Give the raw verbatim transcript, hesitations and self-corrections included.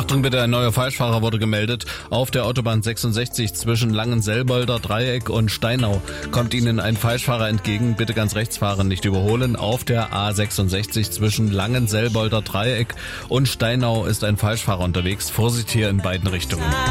Achtung bitte, ein neuer Falschfahrer wurde gemeldet. Auf der Autobahn sechsundsechzig zwischen Langenselbolder Dreieck und Steinau kommt Ihnen ein Falschfahrer entgegen. Bitte ganz rechts fahren, nicht überholen. Auf der A sechsundsechzig zwischen Langenselbolder Dreieck und Steinau ist ein Falschfahrer unterwegs. Vorsicht hier in beiden Richtungen.